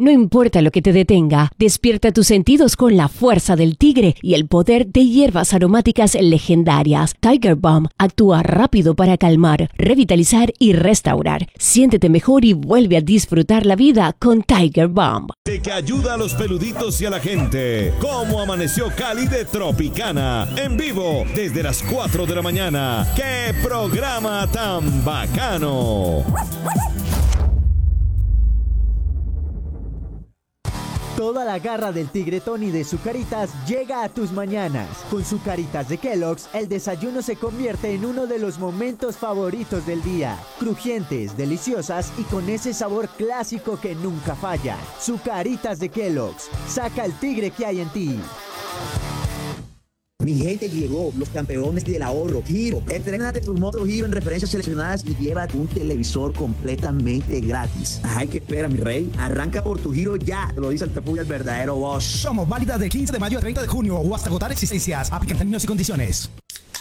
No importa lo que te detenga, despierta tus sentidos con la fuerza del tigre y el poder de hierbas aromáticas legendarias. Tiger Balm actúa rápido para calmar, revitalizar y restaurar. Siéntete mejor y vuelve a disfrutar la vida con Tiger Balm. De que ayuda a los peluditos y a la gente. ¿Cómo amaneció Cali de Tropicana? En vivo desde las 4 de la mañana. ¡Qué programa tan bacano! Toda la garra del tigretón y de Zucaritas llega a tus mañanas. Con Zucaritas de Kellogg's, el desayuno se convierte en uno de los momentos favoritos del día. Crujientes, deliciosas y con ese sabor clásico que nunca falla. Zucaritas de Kellogg's. Saca el tigre que hay en ti. Mi gente, llegó los campeones del ahorro, Giro. Entrénate tu moto Giro en referencias seleccionadas y llévate un televisor completamente gratis. Ay, que espera, mi rey. Arranca por tu Giro ya. Te lo dice el Tepuya, el verdadero boss. Somos válidas del 15 de mayo al 30 de junio o hasta agotar existencias. Aplican términos y condiciones.